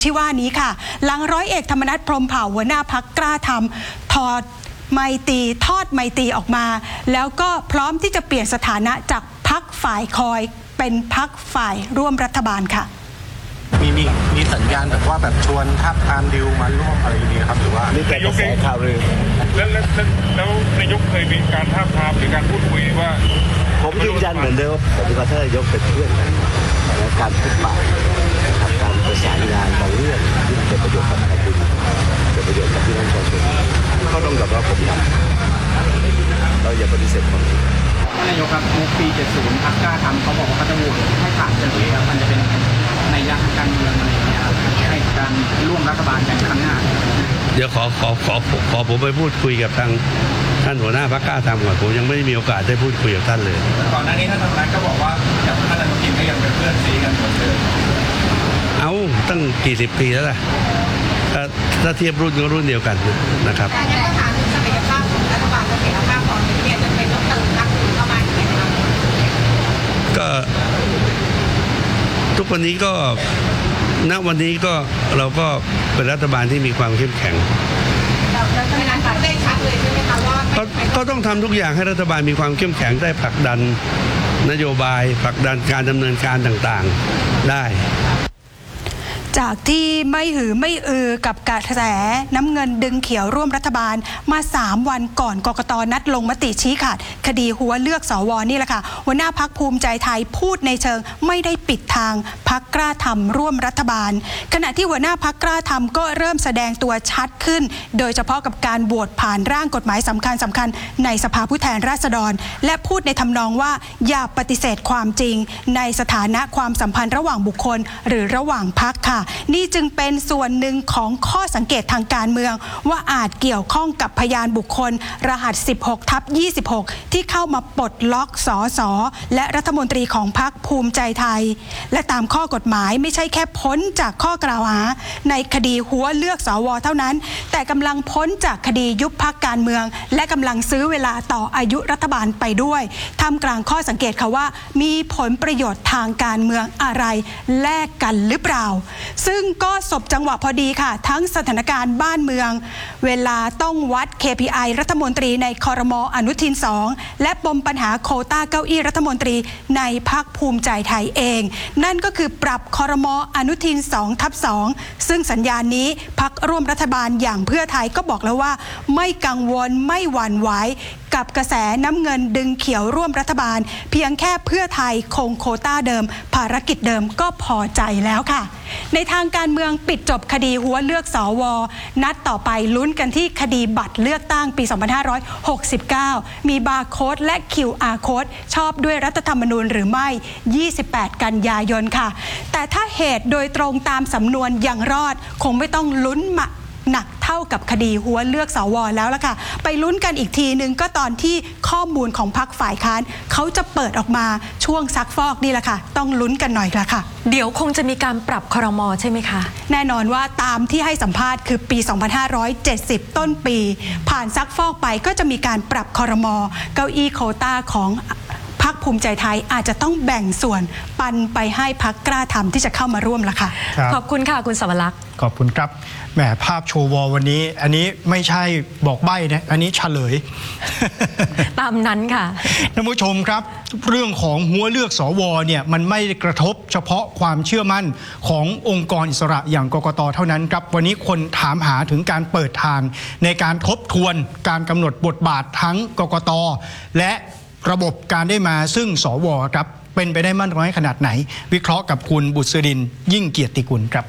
ที่ว่านี้ค่ะหลังร้อยเอกธรรมนัส พรหมเผ่าหัวหน้าพรรคกล้าทำทอดไมตรีออกมาแล้วก็พร้อมที่จะเปลี่ยนสถานะจากพรรคฝ่ายคอยเป็นพรรคฝ่ายร่วมรัฐบาลค่ะมีสัญญาณแบบว่าแบบชวนทัพทามดิวมาร่วมอะไรอย่างนี้ครับหรือว่านี่เป็นกระแสข่าวลือแล้วนายกเคยมีการท้าทามหรือการพูดคุยว่าผมยืนยันเหมือนเดิมผมกับท่านนายกเป็นเพื่อนกันและการพบปะการประสานงานบางเรื่องที่เป็นประโยชน์กับประชาชนเป็นประโยชน์กับพี่น้องประชาชนก็ต้องยอมรับผมทำเราอย่าปฏิเสธความจริงนายกครับปี 70 พรรคกล้าทำเขาบอกว่าเขาจะโหวตให้ผ่านเลยครับมันจะเป็นในยะการเมืองอะไรอย่างเงี้ยครับให้การร่วมรัฐบาลกันครั้งหน้าเดี๋ยวขอผมไปพูดคุยกับทางท่านหัวหน้าพรรคกล้าทำก่อนผมยังไม่มีโอกาสได้พูดคุยกับท่านเลยก่อนหน้านี้ท่านธรรมนัสก็บอกว่ากับท่านอนุทินก็ยังเป็นเพื่อนซีกันเหมือนเดิมเอาตั้งกี่สิบปีแล้วล่ะถ้าเทียบรุ่นก็รุ่นเดียวกันนะครับการยังต้องถามถึงศักยภาพของรัฐบาลเสถียรภาพของประเทศจะเป็นต้องเติมนักลงทุนเข้ามาอย่างไรครับก็ทุกวันนี้ก็ณวันนี้ก็เราก็เป็นรัฐบาลที่มีความเข้มแข็งแล้วไม่นั้นได้ชัดเลยใช่ไหมคะว่าก็ต้องทำทุกอย่างให้รัฐบาลมีความเข้มแข็งได้ผลักดันนโยบายผลักดันการดำเนินการต่างๆได้จากที่ไม่หือไม่อือกับกระแสน้ำเงินดึงเขียวร่วมรัฐบาลมา3 วันก่อนกกต.นัดลงมติชี้ขาดคดีหัวเลือกสว.นี่แหละค่ะหัวหน้าพรรคภูมิใจไทยพูดในเชิงไม่ได้ปิดทางพรรคกล้าทำร่วมรัฐบาลขณะที่หัวหน้าพรรคกล้าทำก็เริ่มแสดงตัวชัดขึ้นโดยเฉพาะกับการโหวตผ่านร่างกฎหมายสำคัญในสภาผู้แทนราษฎรและพูดในทำนองว่าอย่าปฏิเสธความจริงในสถานะความสัมพันธ์ระหว่างบุคคลหรือระหว่างพรรคค่ะนี่จึงเป็นส่วนหนึ่งของข้อสังเกตทางการเมืองว่าอาจเกี่ยวข้องกับพยานบุคคลรหัส 16/26 ที่เข้ามาปลดล็อกสสและรัฐมนตรีของพรรคภูมิใจไทยและตามข้อกฎหมายไม่ใช่แค่พ้นจากข้อกล่าวหาในคดีหัวเลือกสวเท่านั้นแต่กำลังพ้นจากคดียุบพรรคการเมืองและกำลังซื้อเวลาต่ออายุรัฐบาลไปด้วยท่ามกลางข้อสังเกตค่ะว่ามีผลประโยชน์ทางการเมืองอะไรแลกกันหรือเปล่าซึ่งก็สบจังหวะพอดีค่ะทั้งสถานการณ์บ้านเมืองเวลาต้องวัด KPI รัฐมนตรีในครม.อนุทิน 2และปมปัญหาโควต้าเก้าอี้รัฐมนตรีในพรรคภูมิใจไทยเองนั่นก็คือปรับครม.อนุทิน 2/2 ซึ่งสัญญาณนี้พรรคร่วมรัฐบาลอย่างเพื่อไทยก็บอกแล้วว่าไม่กังวลไม่หวั่นไหวกับกระแสน้ำเงินดึงเขียวร่วมรัฐบาลเพียงแค่เพื่อไทยคงโควต้าเดิมภารกิจเดิมก็พอใจแล้วค่ะในทางการเมืองปิดจบคดีหัวเลือกสวนัดต่อไปลุ้นกันที่คดีบัตรเลือกตั้งปี 2569 มีบาร์โค้ดและ QR โค้ดชอบด้วยรัฐธรรมนูญหรือไม่ 28 กันยายนค่ะแต่ถ้าเหตุโดยตรงตามสำนวนยังรอดคงไม่ต้องลุ้นหนักเท่ากับคดีหัวเลือกสวแล้วล่ะค่ะไปลุ้นกันอีกทีนึงก็ตอนที่ข้อมูลของพรรคฝ่ายค้านเขาจะเปิดออกมาช่วงซักฟอกนี่แหละค่ะต้องลุ้นกันหน่อยละค่ะเดี๋ยวคงจะมีการปรับครม.ใช่ไหมคะแน่นอนว่าตามที่ให้สัมภาษณ์คือปี 2570 ต้นปีผ่านซักฟอกไปก็จะมีการปรับครม.เก้าอี้โควต้าของพรรคภูมิใจไทยอาจจะต้องแบ่งส่วนปันไปให้พรรคกล้าทำที่จะเข้ามาร่วมละค่ะขอบคุณค่ะคุณสวรักษ์ขอบคุณครับแหมภาพโชว์วอลวันนี้อันนี้ไม่ใช่บอกใบ้นะอันนี้เฉลยตามนั้นค่ะท่านผู้ชมครับเรื่องของหัวเลือกสวเนี่ยมันไม่กระทบเฉพาะความเชื่อมั่นขององค์กรอิสระอย่างกกต.เท่านั้นครับวันนี้คนถามหาถึงการเปิดทางในการทบทวนการกำหนดบทบาททั้งกกต.และระบบการได้มาซึ่งสวครับเป็นไปได้มากน้อยขนาดไหนวิเคราะห์กับคุณบุษรินทร์ยิ่งเกียรติกุลครับ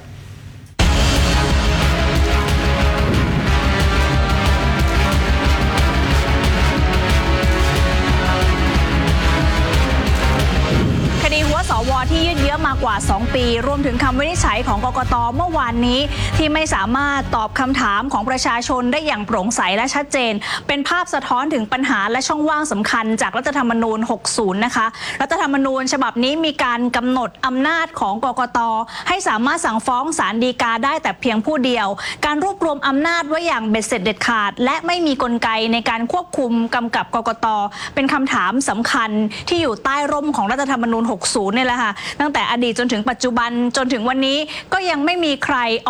สวที่ยืดเยื้อมากว่า2 ปีรวมถึงคำวินิจฉัยของกกต.เมื่อวานนี้ที่ไม่สามารถตอบคำถามของประชาชนได้อย่างโปร่งใสและชัดเจนเป็นภาพสะท้อนถึงปัญหาและช่องว่างสำคัญจากรัฐธรรมนูญ 60 นะคะรัฐธรรมนูญฉบับนี้มีการกำหนดอำนาจของกกต.ให้สามารถสั่งฟ้องศาลฎีกาได้แต่เพียงผู้เดียวการรวบรวมอำนาจไว้อย่างเบ็ดเสร็จเด็ดขาดและไม่มีกลไกในการควบคุมกำกับกกต.เป็นคำถามสำคัญที่อยู่ใต้ร่มของรัฐธรรมนูญ 60 เนี่ยแหละค่ะตั้งแต่อดีตจนถึงปัจจุบันจนถึงวันนี้ก็ยังไม่มีใคร